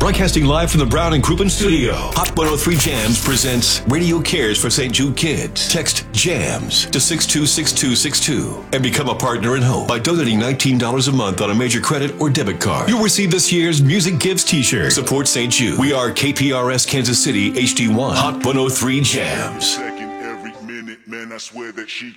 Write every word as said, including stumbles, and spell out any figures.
Broadcasting live from the Brown and Crouppen studio, Hot one oh three Jams presents Radio Cares for Saint Jude Kids. Text JAMS to six two six two six two and become a partner in hope by donating nineteen dollars a month on a major credit or debit card. You'll receive this year's Music Gives t-shirt. Support Saint Jude. We are K P R S Kansas City H D one. Hot one oh three Jams. Second every minute, man, I swear that she